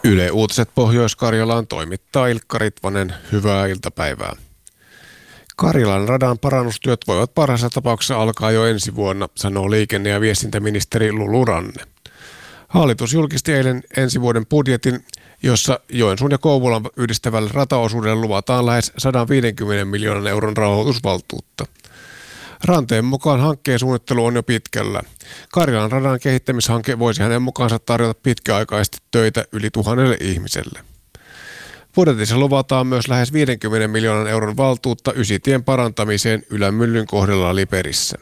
Yle Uutiset Pohjois-Karjalaan toimittaa Ilkka Ritvanen. Hyvää iltapäivää. Karjalan radan parannustyöt voivat parhaassa tapauksessa alkaa jo ensi vuonna, sanoo liikenne- ja viestintäministeri Lulu Ranne. Hallitus julkisti eilen ensi vuoden budjetin, jossa Joensuun ja Kouvolan yhdistävälle rataosuudelle luvataan lähes 150 miljoonan euron rahoitusvaltuutta. Ranteen mukaan hankkeen suunnittelu on jo pitkällä. Karjalan radan kehittämishanke voisi hänen mukaansa tarjota pitkäaikaisesti töitä yli 1000 ihmiselle. Budjetissa luvataan myös lähes 50 miljoonan euron valtuutta Ysitien parantamiseen Ylämyllyn kohdalla Liperissä.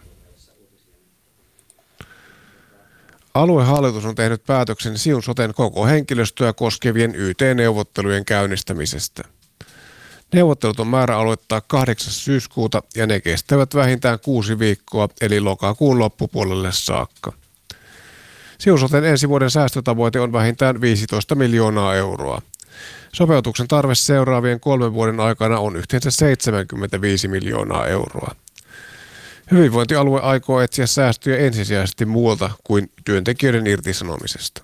Aluehallitus on tehnyt päätöksen Siun soten koko henkilöstöä koskevien YT-neuvottelujen käynnistämisestä. Neuvottelut on määrä aloittaa 8. syyskuuta ja ne kestävät vähintään 6 viikkoa eli lokakuun loppupuolelle saakka. Siun soten ensi vuoden säästötavoite on vähintään 15 miljoonaa euroa. Sopeutuksen tarve seuraavien 3 vuoden aikana on yhteensä 75 miljoonaa euroa. Hyvinvointialue aikoo etsiä säästöjä ensisijaisesti muualta kuin työntekijöiden irtisanomisesta.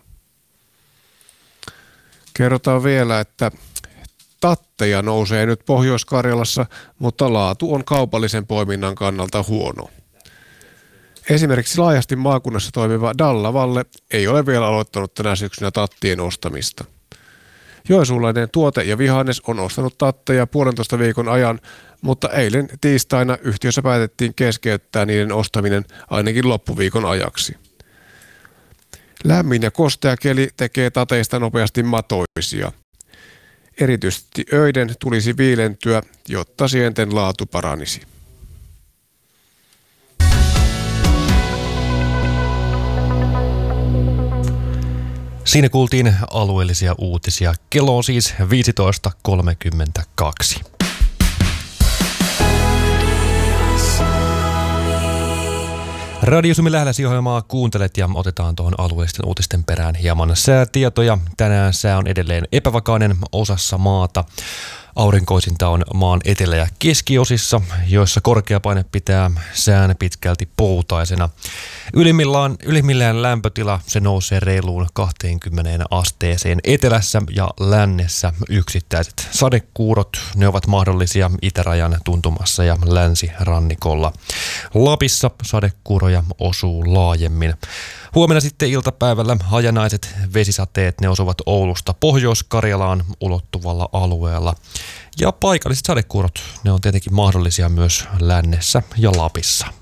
Kerrotaan vielä, että tatteja nousee nyt Pohjois-Karjalassa, mutta laatu on kaupallisen poiminnan kannalta huono. Esimerkiksi laajasti maakunnassa toimiva Dallavalle ei ole vielä aloittanut tänä syksynä tattien ostamista. Joensuulainen tuote- ja vihannes on ostanut tatteja 1,5 viikon ajan, mutta eilen tiistaina yhtiössä päätettiin keskeyttää niiden ostaminen ainakin loppuviikon ajaksi. Lämmin ja kostea keli tekee tateista nopeasti matoisia. Erityisesti öiden tulisi viilentyä, jotta sienten laatu paranisi. Siinä kuultiin alueellisia uutisia. Kello on siis 15.32. Radio Suomi lähelläsi ohjelmaa kuuntelet ja otetaan tuohon alueellisten uutisten perään hieman säätietoja. Tänään sää on edelleen epävakainen osassa maata. Aurinkoisinta on maan etelä- ja keskiosissa, joissa korkea paine pitää sään pitkälti poutaisena. Ylimmillään lämpötila se nousee reiluun 20 asteeseen etelässä ja lännessä. Yksittäiset sadekuurot, ne ovat mahdollisia itärajan tuntumassa ja länsirannikolla. Lapissa sadekuuroja osuu laajemmin. Huomenna sitten iltapäivällä hajanaiset vesisateet, ne osuvat Oulusta Pohjois-Karjalaan ulottuvalla alueella. Ja paikalliset sadekuurot, ne on tietenkin mahdollisia myös lännessä ja Lapissa.